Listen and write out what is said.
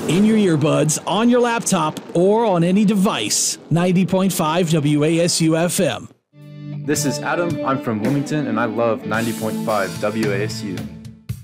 In your earbuds, on your laptop, or on any device. 90.5 WASU FM. This is Adam. I'm from Wilmington, and I love 90.5 WASU.